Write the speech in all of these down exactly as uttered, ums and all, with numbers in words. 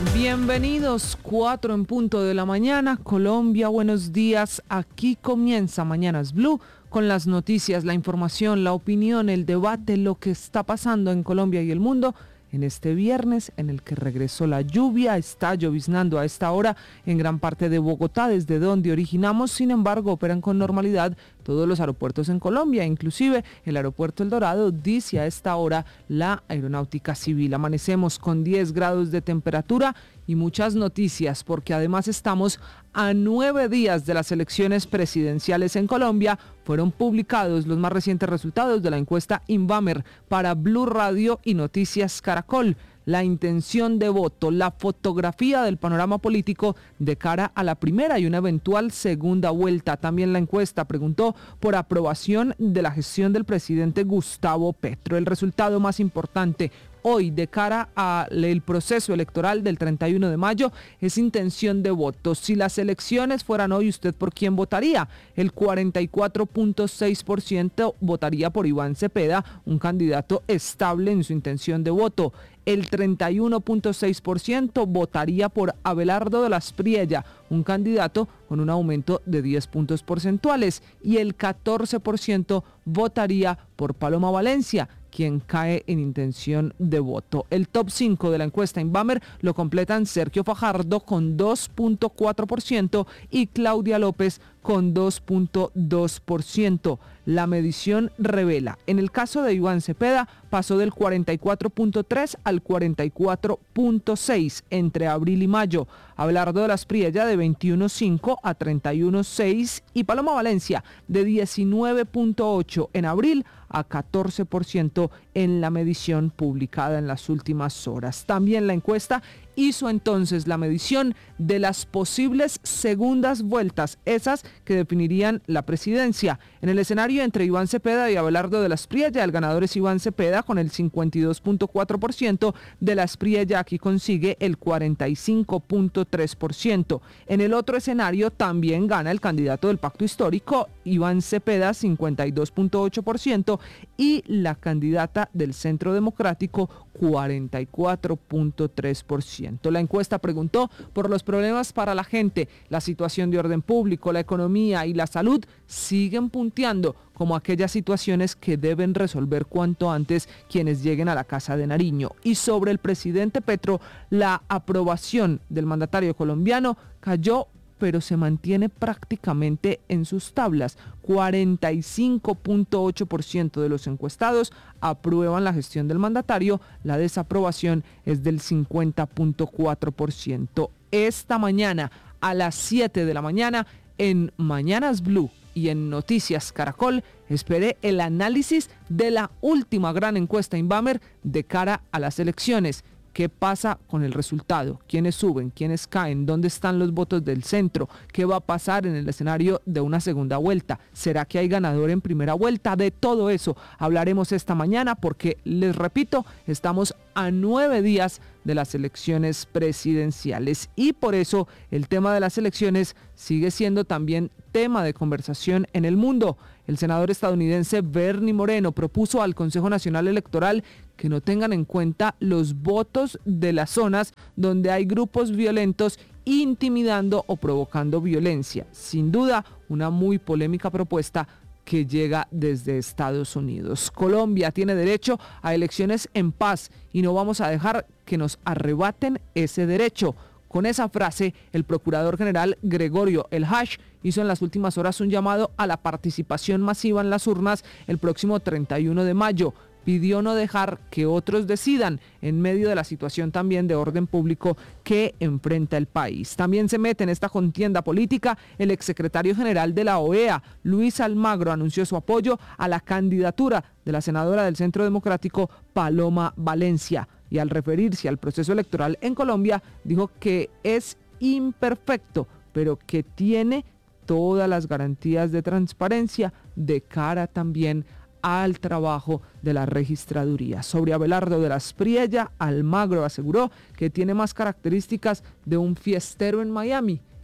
Bienvenidos, cuatro en punto de la mañana, Colombia, buenos días. Aquí comienza Mañanas Blue con las noticias, la información, la opinión, el debate, lo que está pasando en Colombia y el mundo en este viernes en el que regresó la lluvia. Está lloviznando a esta hora en gran parte de Bogotá, desde donde originamos. Sin embargo, operan con normalidad todos los aeropuertos en Colombia, inclusive el aeropuerto El Dorado, dice a esta hora la Aeronáutica Civil. Amanecemos con diez grados de temperatura y muchas noticias, porque además estamos a nueve días de las elecciones presidenciales en Colombia. Fueron publicados los más recientes resultados de la encuesta Invamer para Blue Radio y Noticias Caracol. La intención de voto, la fotografía del panorama político de cara a la primera y una eventual segunda vuelta. También la encuesta preguntó por aprobación de la gestión del presidente Gustavo Petro. El resultado más importante hoy de cara al proceso electoral del treinta y uno de mayo es intención de voto. Si las elecciones fueran hoy, ¿usted por quién votaría? El cuarenta y cuatro punto seis por ciento votaría por Iván Cepeda, un candidato estable en su intención de voto. El treinta y uno punto seis por ciento votaría por Abelardo de las Priella, un candidato con un aumento de diez puntos porcentuales. Y el catorce por ciento votaría por Paloma Valencia, quien cae en intención de voto. El top cinco de la encuesta Invamer lo completan Sergio Fajardo con dos punto cuatro por ciento y Claudia López con dos punto dos por ciento. La medición revela, en el caso de Iván Cepeda, pasó del cuarenta y cuatro punto tres al cuarenta y cuatro punto seis entre abril y mayo. Abelardo de las Priella de veintiuno punto cinco a treinta y uno punto seis y Paloma Valencia de diecinueve punto ocho en abril a catorce por ciento en la medición publicada en las últimas horas. También la encuesta hizo entonces la medición de las posibles segundas vueltas, esas que definirían la presidencia. En el escenario entre Iván Cepeda y Abelardo de las Priella, el ganador es Iván Cepeda con el cincuenta y dos punto cuatro por ciento, de las Priella aquí consigue el cuarenta y cinco punto tres por ciento. En el otro escenario también gana el candidato del pacto histórico, Iván Cepeda, cincuenta y dos punto ocho por ciento, y la candidata del Centro Democrático, cuarenta y cuatro punto tres por ciento. La encuesta preguntó por los problemas para la gente, la situación de orden público, la economía y la salud siguen punteando como aquellas situaciones que deben resolver cuanto antes quienes lleguen a la Casa de Nariño. Y sobre el presidente Petro, la aprobación del mandatario colombiano cayó, pero se mantiene prácticamente en sus tablas. cuarenta y cinco punto ocho por ciento de los encuestados aprueban la gestión del mandatario, la desaprobación es del cincuenta punto cuatro por ciento. Esta mañana a las siete de la mañana en Mañanas Blue y en Noticias Caracol esperé el análisis de la última gran encuesta Invamer de cara a las elecciones. ¿Qué pasa con el resultado? ¿Quiénes suben? ¿Quiénes caen? ¿Dónde están los votos del centro? ¿Qué va a pasar en el escenario de una segunda vuelta? ¿Será que hay ganador en primera vuelta? De todo eso hablaremos esta mañana porque, les repito, estamos a nueve días de las elecciones presidenciales y por eso el tema de las elecciones sigue siendo también tema de conversación en el mundo. El senador estadounidense Bernie Moreno propuso al Consejo Nacional Electoral que no tengan en cuenta los votos de las zonas donde hay grupos violentos intimidando o provocando violencia. Sin duda, una muy polémica propuesta que llega desde Estados Unidos. Colombia tiene derecho a elecciones en paz y no vamos a dejar que nos arrebaten ese derecho. Con esa frase, el procurador general Gregorio El Hash hizo en las últimas horas un llamado a la participación masiva en las urnas el próximo treinta y uno de mayo. Pidió no dejar que otros decidan en medio de la situación también de orden público que enfrenta el país. También se mete en esta contienda política el exsecretario general de la O E A, Luis Almagro, anunció su apoyo a la candidatura de la senadora del Centro Democrático, Paloma Valencia. Y al referirse al proceso electoral en Colombia, dijo que es imperfecto, pero que tiene todas las garantías de transparencia de cara también al trabajo de la registraduría. Sobre Abelardo de las Priella, Almagro aseguró que tiene más características de un fiestero en Miami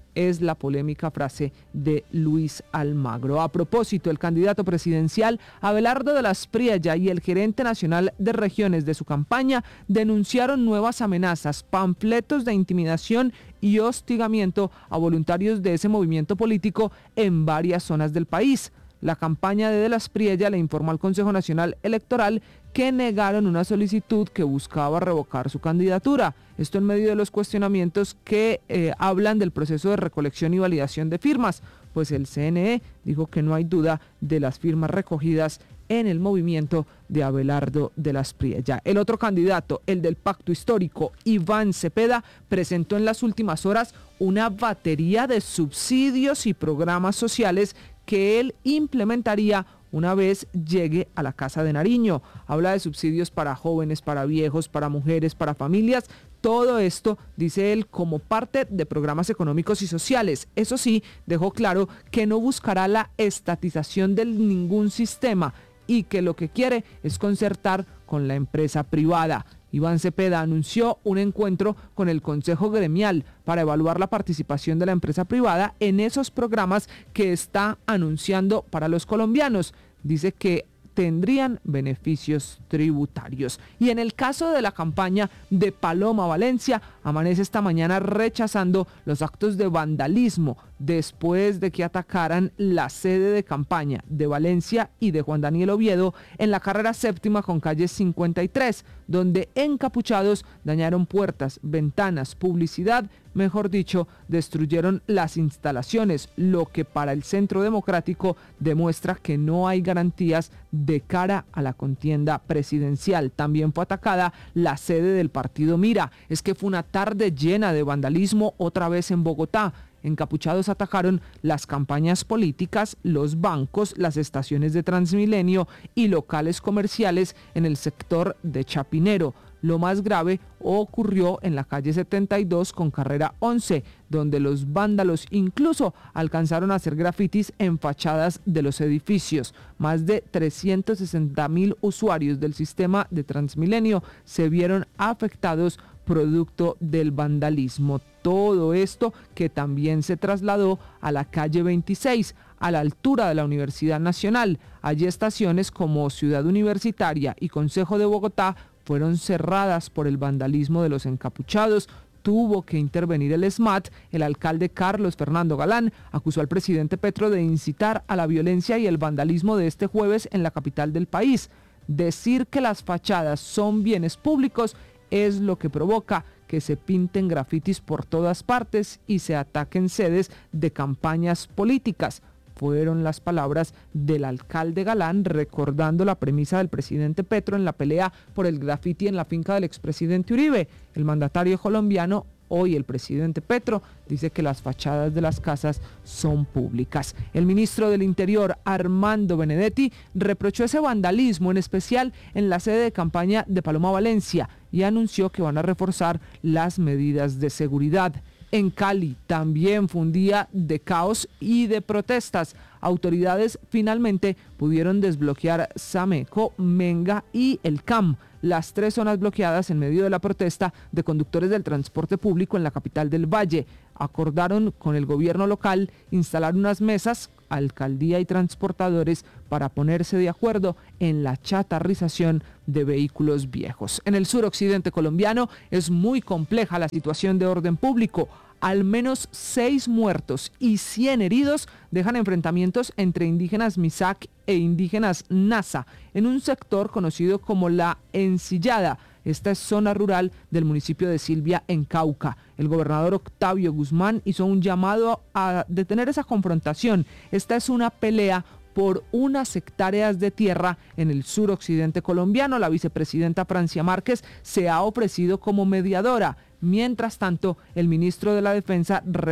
es la polémica frase de Luis Almagro. A propósito, el candidato presidencial Abelardo de las Priella y el gerente nacional de regiones de su campaña denunciaron nuevas amenazas, panfletos de intimidación y hostigamiento a voluntarios de ese movimiento político en varias zonas del país. La campaña de De las Priella le informó al Consejo Nacional Electoral que negaron una solicitud que buscaba revocar su candidatura. Esto en medio de los cuestionamientos que eh, hablan del proceso de recolección y validación de firmas, pues el C N E dijo que no hay duda de las firmas recogidas en el movimiento de Abelardo de las Priella. El otro candidato, el del Pacto Histórico, Iván Cepeda, presentó en las últimas horas una batería de subsidios y programas sociales que él implementaría una vez llegue a la Casa de Nariño. Habla de subsidios para jóvenes, para viejos, para mujeres, para familias. Todo esto, dice él, como parte de programas económicos y sociales. Eso sí, dejó claro que no buscará la estatización de ningún sistema y que lo que quiere es concertar con la empresa privada. Iván Cepeda anunció un encuentro con el Consejo Gremial para evaluar la participación de la empresa privada en esos programas que está anunciando para los colombianos. Dice que tendrían beneficios tributarios. Y en el caso de la campaña de Paloma Valencia, amanece esta mañana rechazando los actos de vandalismo después de que atacaran la sede de campaña de Valencia y de Juan Daniel Oviedo en la carrera séptima con calle cincuenta y tres, donde encapuchados dañaron puertas, ventanas, publicidad, mejor dicho, destruyeron las instalaciones, lo que para el Centro Democrático demuestra que no hay garantías de cara a la contienda presidencial. También fue atacada la sede del partido Mira. Es que fue una tarde llena de vandalismo otra vez en Bogotá. Encapuchados atacaron las campañas políticas, los bancos, las estaciones de Transmilenio y locales comerciales en el sector de Chapinero. Lo más grave ocurrió en la calle setenta y dos con carrera once, donde los vándalos incluso alcanzaron a hacer grafitis en fachadas de los edificios. Más de trescientos sesenta mil usuarios del sistema de Transmilenio se vieron afectados producto del vandalismo. Todo esto que también se trasladó a la calle veintiséis, a la altura de la Universidad Nacional. Allí estaciones como Ciudad Universitaria y Consejo de Bogotá fueron cerradas por el vandalismo de los encapuchados. Tuvo que intervenir el SMAT. El alcalde Carlos Fernando Galán acusó al presidente Petro de incitar a la violencia y el vandalismo de este jueves en la capital del país. Decir que las fachadas son bienes públicos es lo que provoca que se pinten grafitis por todas partes y se ataquen sedes de campañas políticas. Fueron las palabras del alcalde Galán, recordando la premisa del presidente Petro en la pelea por el grafiti en la finca del expresidente Uribe. El mandatario colombiano, hoy el presidente Petro, dice que las fachadas de las casas son públicas. El ministro del Interior, Armando Benedetti, reprochó ese vandalismo, en especial en la sede de campaña de Paloma Valencia, y anunció que van a reforzar las medidas de seguridad. En Cali también fue un día de caos y de protestas. Autoridades finalmente pudieron desbloquear Sameco, Menga y el C A M, las tres zonas bloqueadas en medio de la protesta de conductores del transporte público en la capital del Valle. Acordaron con el gobierno local instalar unas mesas, alcaldía y transportadores, para ponerse de acuerdo en la chatarrización de vehículos viejos. En el suroccidente colombiano es muy compleja la situación de orden público. Al menos seis muertos y cien heridos dejan enfrentamientos entre indígenas Misak e indígenas Nasa en un sector conocido como La Encillada. Esta es zona rural del municipio de Silvia, en Cauca. El gobernador Octavio Guzmán hizo un llamado a detener esa confrontación. Esta es una pelea por unas hectáreas de tierra en el suroccidente colombiano. La vicepresidenta Francia Márquez se ha ofrecido como mediadora. Mientras tanto, el ministro de la Defensa